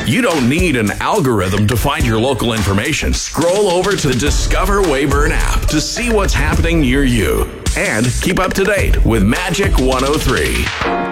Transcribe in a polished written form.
You don't need an algorithm to find your local information. Scroll over to the Discover Weyburn app to see what's happening near you. And keep up to date with Magic 103.